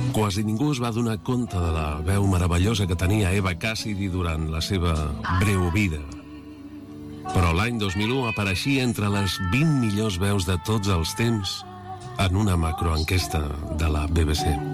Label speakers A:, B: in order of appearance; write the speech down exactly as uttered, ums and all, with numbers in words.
A: Quasi ningú es va donar compte de la veu meravellosa que tenia Eva Cassidy durant la seva breu vida. Però l'any dos mil u apareixia entre les vint millors veus de tots els temps en una macroenquesta de la B B C.